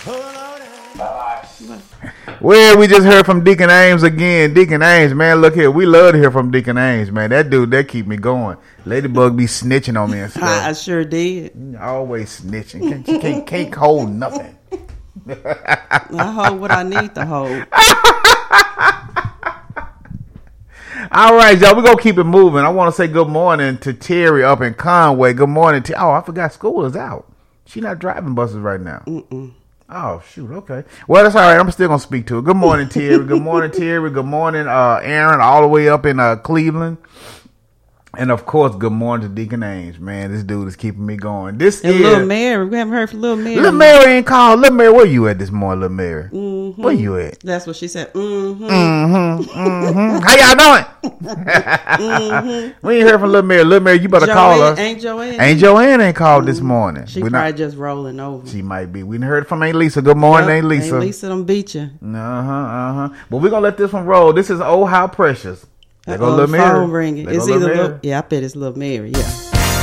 Well, we just heard from Deacon Ames again. Deacon Ames, man, look here. We love to hear from Deacon Ames, man. That dude, that keep me going. Ladybug be snitching on me and stuff. I sure did. Always snitching. Can't hold nothing. I hold what I need to hold. All right, y'all, we're going to keep it moving. I want to say good morning to Terry up in Conway. Good morning. Oh, I forgot school is out. She not driving buses right now. Oh, shoot. Okay. Well, that's all right. I'm still going to speak to her. Good morning, Terry. Good morning, Terry. Good morning, Aaron, all the way up in Cleveland. And, of course, good morning to Deacon Ames. Man, this dude is keeping me going. This and is... Little Mary. We haven't heard from Little Mary. Little Mary ain't called. Little Mary, where you at this morning, Little Mary? Mm-hmm. Where you at? That's what she said. Mm-hmm. How y'all doing? We ain't heard from Little Mary. Little Mary, you better call us. Ain't Joanne? Ain't Joanne ain't called this morning. She probably just rolling over. She might be. We heard from Aunt Lisa. Good morning, Aunt Lisa. Aunt Lisa done beat you. But we're going to let this one roll. This is Oh How Precious. There go Little Mary. Phone ringing. It's either Little, I bet it's Little Mary. Yeah.